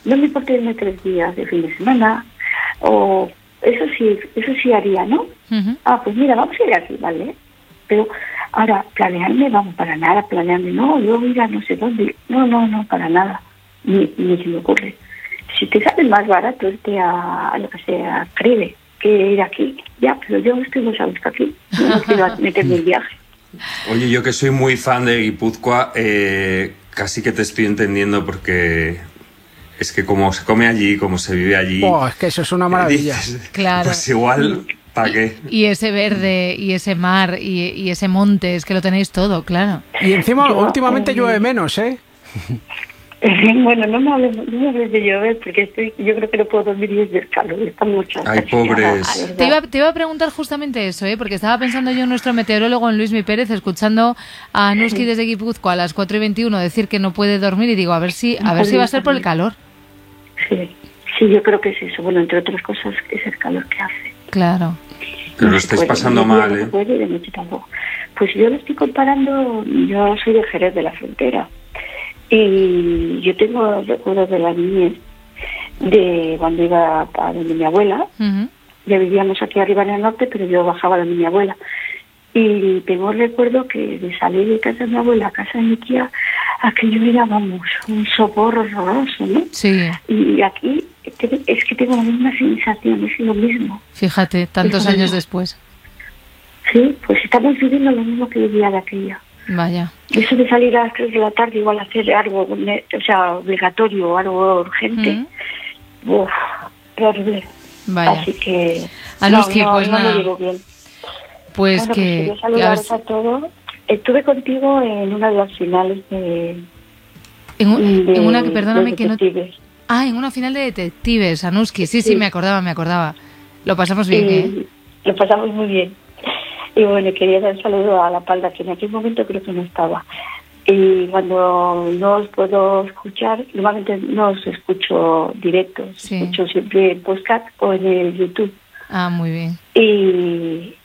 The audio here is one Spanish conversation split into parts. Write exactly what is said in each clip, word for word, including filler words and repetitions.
no me importa irme tres días de fin de semana, o eso sí, eso sí haría, ¿no? Uh-huh. Ah, pues mira, vamos a ir aquí, ¿vale? Pero ahora, planearme, vamos, para nada, planearme, no, yo voy a no sé dónde, no, no, no, para nada, ni, ni se me ocurre. Si te sale más barato irte a, a lo que sea, Creve, que ir aquí, ya, pero yo estoy muy a gusto aquí, no quiero meterme en viaje. Oye, yo que soy muy fan de Guipúzcoa, eh, casi que te estoy entendiendo porque es que como se come allí, como se vive allí... Oh, es que eso es una maravilla. Dices, claro. Pues igual, ¿para qué? Y ese verde, y ese mar, y, y ese monte, es que lo tenéis todo, claro. Y encima, yo, últimamente eh, llueve menos, ¿eh? Bueno, no me hables, no me hables de llover porque estoy, yo creo que no puedo dormir y es del calor, está mucho. Ay, pobres. Te iba, te iba a preguntar justamente eso, ¿eh? Porque estaba pensando yo en nuestro meteorólogo, en Luismi Pérez, escuchando a Anuski desde Guipúzcoa a las cuatro y veintiuno decir que no puede dormir y digo, a ver si, a ver si va a ser por el calor. Sí, sí, yo creo que es eso. Bueno, entre otras cosas, es el calor que hace. Claro. Pero lo estáis pasando mal, ¿eh? No se puede, de noche tampoco. Pues yo lo estoy comparando, yo soy de Jerez de la Frontera. Y yo tengo recuerdos de la niñez, de cuando iba a donde mi abuela. Uh-huh. Ya vivíamos aquí arriba en el norte, pero yo bajaba donde mi abuela. Y tengo el recuerdo que de salir de casa de mi abuela a casa de mi tía, aquello era, vamos, un sopor horroroso, ¿no? Sí. Y aquí es que tengo la misma sensación, es lo mismo. Fíjate, tantos años después. Sí, pues estamos viviendo lo mismo que vivía de aquella. Vaya. Eso de salir a las tres de la tarde igual a hacer algo, o sea, obligatorio o algo urgente, uh-huh. Uf, horrible. Vaya. Así que Anuski, no, no, pues no nada. lo digo bien. Pues bueno, que... Pues saludaros a todos. Estuve contigo en una de las finales de... En, un, de en una que, perdóname, de que no... Ah, en una final de detectives, Anuski. Sí, sí, sí, me acordaba, me acordaba. Lo pasamos bien, y, ¿eh? Lo pasamos muy bien. Y bueno, quería dar un saludo a La Palda, que en aquel momento creo que no estaba. Y cuando no os puedo escuchar, normalmente no os escucho directos, sí. Escucho siempre en podcast o en el YouTube. Ah, muy bien. Y,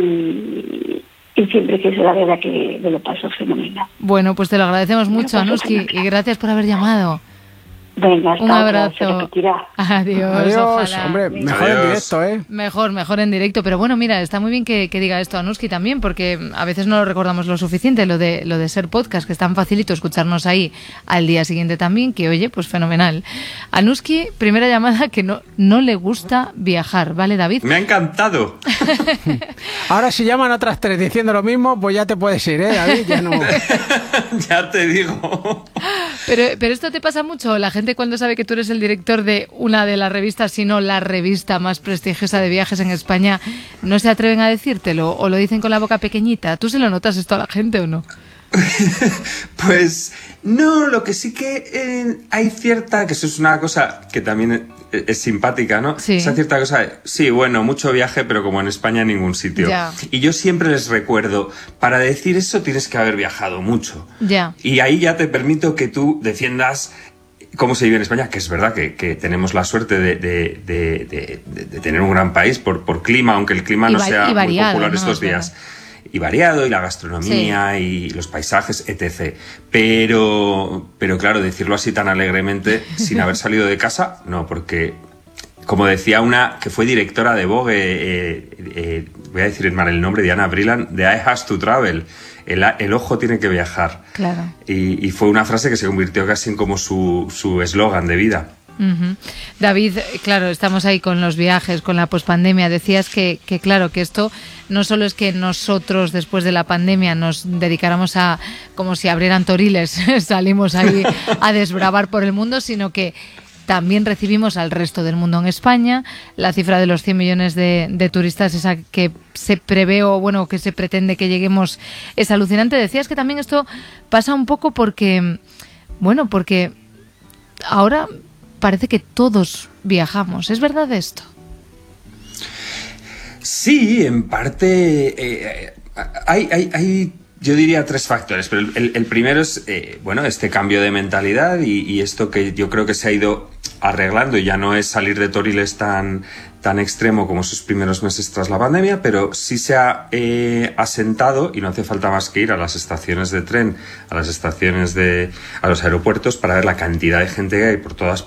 y, y siempre que es la verdad que me lo paso fenomenal. Bueno, pues te lo agradecemos mucho, Anuski, y gracias por haber llamado. Venga, hasta un abrazo. Otra, Adiós. Adiós, ojalá. hombre, mejor Adiós. En directo, ¿eh? Mejor, mejor en directo. Pero bueno, mira, está muy bien que, que diga esto Anuski también, porque a veces no lo recordamos lo suficiente, lo de lo de ser podcast, que es tan facilito escucharnos ahí al día siguiente también, que oye, pues fenomenal. Anuski, primera llamada que no, no le gusta viajar, ¿vale, David? Me ha encantado. Ahora si llaman otras tres diciendo lo mismo, pues ya te puedes ir, ¿eh, David? Ya no... Ya te digo. Pero, pero esto te pasa mucho, la gente cuando sabe que tú eres el director de una de las revistas, si no la revista más prestigiosa de viajes en España, ¿no se atreven a decírtelo o lo dicen con la boca pequeñita? ¿Tú se lo notas esto a la gente o no? Pues no, lo que sí que eh, hay cierta, que eso es una cosa que también es, es simpática, ¿no? Sí. Esa cierta cosa, sí, bueno, mucho viaje, pero como en España en ningún sitio. Ya. Y yo siempre les recuerdo, para decir eso tienes que haber viajado mucho. Ya. Y ahí ya te permito que tú defiendas cómo se vive en España, que es verdad que, que tenemos la suerte de, de, de, de, de, de tener un gran país por, por clima, aunque el clima Y no va- sea y variado, muy popular ¿no? estos Es días. verdad. Y variado, y la gastronomía, y los paisajes, etcétera. Pero, pero claro, decirlo así tan alegremente, sin haber salido de casa, no, porque, como decía una que fue directora de Vogue, eh, eh, voy a decir mal el nombre, Diana Brilland, de I Has to Travel, el, el ojo tiene que viajar. Claro. Y, y fue una frase que se convirtió casi en como su su eslogan de vida. Uh-huh. David, claro, estamos ahí con los viajes, con la pospandemia. Decías que, que, claro, que esto no solo es que nosotros después de la pandemia nos dedicáramos a, como si abrieran toriles, salimos ahí a desbravar por el mundo, sino que también recibimos al resto del mundo en España. La cifra de los cien millones de, de turistas, esa que se prevé o bueno, que se pretende que lleguemos, es alucinante. Decías que también esto pasa un poco porque, bueno, porque ahora parece que todos viajamos. ¿Es verdad esto? Sí, en parte eh, hay, hay, hay, yo diría tres factores, pero el, el primero es, eh, bueno, este cambio de mentalidad y, y esto que yo creo que se ha ido arreglando, y ya no es salir de toriles tan, tan extremo como sus primeros meses tras la pandemia, pero sí se ha eh, asentado, y no hace falta más que ir a las estaciones de tren, a las estaciones de, a los aeropuertos para ver la cantidad de gente que hay por todas